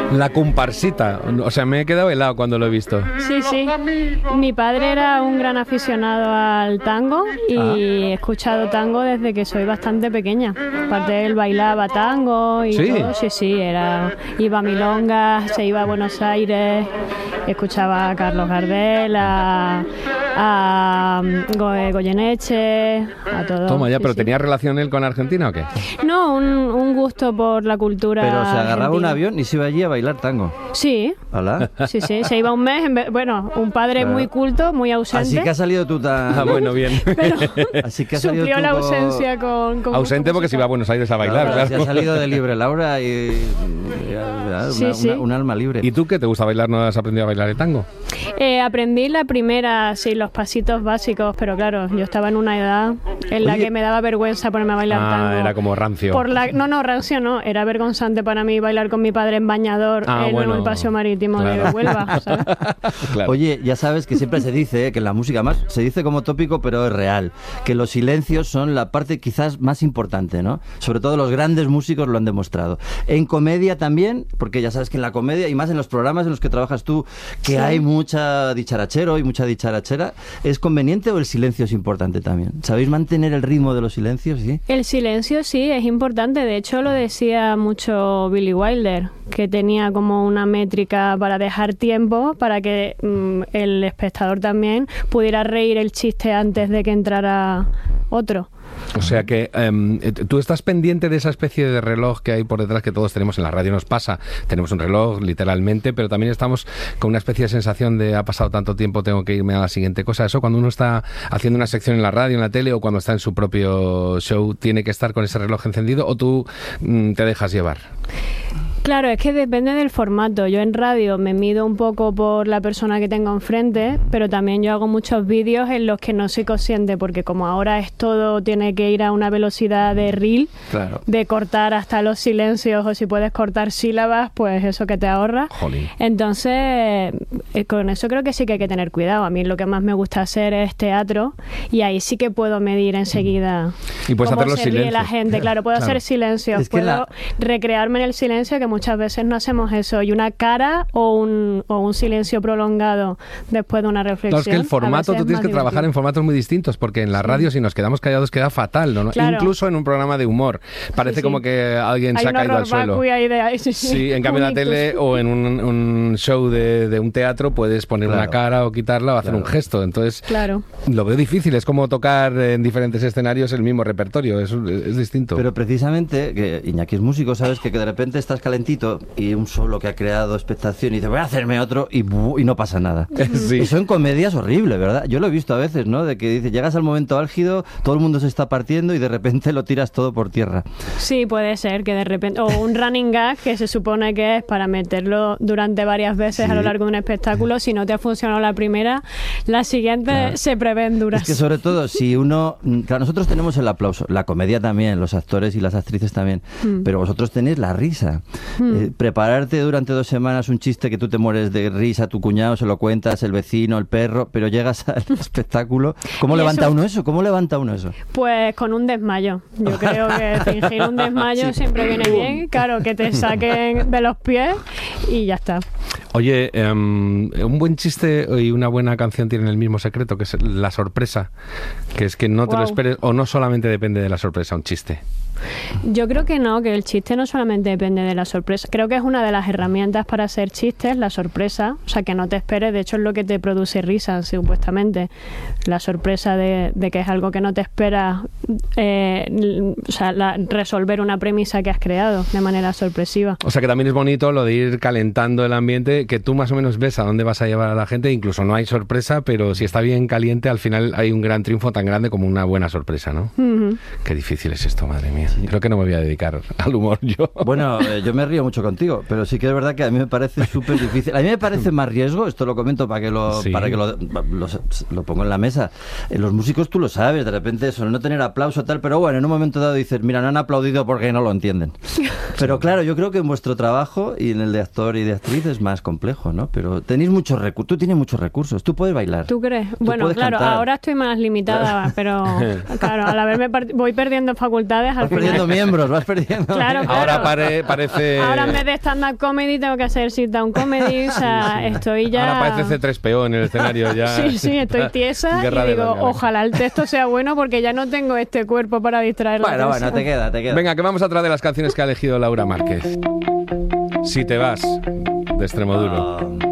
La comparsita, o sea, me he quedado helado cuando lo he visto. Sí, sí. Mi padre era un gran aficionado al tango y he escuchado tango desde que soy bastante pequeña. Aparte él bailaba tango y ¿Sí? todo. Sí, iba a milongas, se iba a Buenos Aires, escuchaba a Carlos Gardel, a Goyeneche, a todos. Toma ya, sí, pero sí. ¿tenía relación él con Argentina o qué? No, un gusto por la cultura. Pero se agarraba argentina. un avión y se iba allí a bailar tango. Sí. ¿Hola? Sí, se iba un mes, un padre Claro. muy culto, muy ausente. Así que has salido tú tan... Ah, bueno, bien. Pero Así que has salido suplió tú la con- ausencia con Ausente porque se iba a Buenos Aires a bailar, Claro, claro. si has salido de libre, Laura, y Sí, sí. un alma libre. ¿Y tú qué te gusta bailar? ¿No has aprendido a bailar el tango? aprendí la primera, sí, los pasitos básicos, pero claro, yo estaba en una edad en la Oye. que me daba vergüenza ponerme a bailar tango. Era como rancio. No, rancio no, era vergonzante para mí bailar con mi padre en bañador en el paseo marítimo de Huelva, ¿sabes? Claro. Oye, ya sabes que siempre se dice que en la música, más se dice como tópico, pero es real, que los silencios son la parte quizás más importante, ¿no? Sobre todo los grandes músicos lo han demostrado. En comedia también, porque ya sabes que en la comedia, y más en los programas en los que trabajas tú, que Sí. hay mucha dicharachero y mucha dicharachera, ¿es conveniente o el silencio es importante también? ¿Sabéis mantener el ritmo de los silencios? ¿Sí? El silencio sí, es importante. De hecho, lo decía mucho Billy Wilder, que tenía como una métrica para dejar tiempo para que el espectador también pudiera reír el chiste antes de que entrara otro. O sea que tú estás pendiente de esa especie de reloj que hay por detrás que todos tenemos en la radio. Nos pasa, tenemos un reloj literalmente, pero también estamos con una especie de sensación de ha pasado tanto tiempo, tengo que irme a la siguiente cosa. Eso cuando uno está haciendo una sección en la radio, en la tele o cuando está en su propio show, ¿tiene que estar con ese reloj encendido o tú te dejas llevar? Claro, es que depende del formato. Yo en radio me mido un poco por la persona que tengo enfrente, pero también yo hago muchos vídeos en los que no soy consciente, porque como ahora es todo, tiene que ir a una velocidad de reel, Claro. de cortar hasta los silencios, o si puedes cortar sílabas, pues eso que te ahorra. Jolín. Entonces, con eso creo que sí que hay que tener cuidado. A mí lo que más me gusta hacer es teatro y ahí sí que puedo medir enseguida Y puedes cómo hacer los se ríe la silencios. gente. Claro, puedo Claro. hacer silencios, Es que puedo recrearme en el silencio, que muchas veces no hacemos eso, y una cara o un silencio prolongado después de una reflexión. Claro, es que el formato, tú tienes que trabajar en formatos muy distintos, porque en la radio si nos quedamos callados queda fatal, ¿no? Claro. Incluso en un programa de humor. Parece Sí, sí. como que alguien Hay se ha un caído al horror suelo. vacui ahí de... Sí, en cambio en la Un ictus. tele o en un show de un teatro puedes poner Claro. una cara o quitarla o hacer Claro. un gesto. Entonces, Claro. lo veo difícil. Es como tocar en diferentes escenarios el mismo repertorio. Es distinto. Pero precisamente, que Iñaki es músico, sabes que de repente estás calentito y un solo que ha creado expectación y dice voy a hacerme otro y no pasa nada. Sí. Eso en comedia es horrible, ¿verdad? Yo lo he visto a veces, ¿no? De que dice, llegas al momento álgido, todo el mundo se está partiendo y de repente lo tiras todo por tierra. Sí, puede ser que de repente... O un running gag que se supone que es para meterlo durante varias veces Sí. a lo largo de un espectáculo. Si no te ha funcionado la primera, la siguiente Claro. se prevén duras. Es que sobre todo, si uno... Claro, nosotros tenemos el aplauso, la comedia también, los actores y las actrices también, pero vosotros tenéis la risa. Prepararte durante 2 semanas un chiste que tú te mueres de risa, tu cuñado se lo cuentas, el vecino, el perro, pero llegas al espectáculo. ¿Cómo Y levanta eso- uno eso? ¿Cómo levanta uno eso? Pues con un desmayo. Yo creo que fingir un desmayo siempre viene bien. Claro, que te saquen de los pies y ya está. Oye, un buen chiste y una buena canción tienen el mismo secreto, que es la sorpresa. Que es que no te lo Guau. esperes, o no solamente depende de la sorpresa un chiste. Yo creo que no, que el chiste no solamente depende de la sorpresa. Creo que es una de las herramientas para hacer chistes, la sorpresa. O sea, que no te esperes. De hecho, es lo que te produce risa, supuestamente. La sorpresa de que es algo que no te esperas. O sea, resolver una premisa que has creado de manera sorpresiva. O sea que también es bonito lo de ir calentando el ambiente, que tú más o menos ves a dónde vas a llevar a la gente, incluso no hay sorpresa, pero si está bien caliente, al final hay un gran triunfo tan grande como una buena sorpresa, ¿no? Ujú. Qué difícil es esto, madre mía. Creo que no me voy a dedicar al humor yo. Bueno, yo me río mucho contigo, pero sí que es verdad que a mí me parece súper difícil. A mí me parece más riesgo, esto lo comento para que Sí. lo pongo en la mesa. Los músicos tú lo sabes, de repente eso, no tener aplauso tal, pero bueno, en un momento dado dices, mira, no han aplaudido porque no lo entienden. Pero claro, yo creo que en vuestro trabajo y en el de actor y de actriz es más complejo, ¿no? Pero tenéis muchos recursos, tú tienes muchos recursos, tú puedes bailar. ¿Tú crees? Bueno, puedes claro, cantar. ahora estoy más limitada, pero claro, al haberme voy perdiendo facultades al Porque perdiendo miembros, vas perdiendo. Claro, claro. Ahora parece... Ahora en vez de stand-up comedy tengo que hacer sit-down comedy, o sea, estoy ya... Ahora parece C3PO en el escenario ya. Sí, estoy tiesa y digo, ojalá el texto sea bueno porque ya no tengo este cuerpo para distraer la atención. Bueno, te queda. Venga, que vamos a traer de las canciones que ha elegido Laura Márquez. Si te vas, de Extremoduro.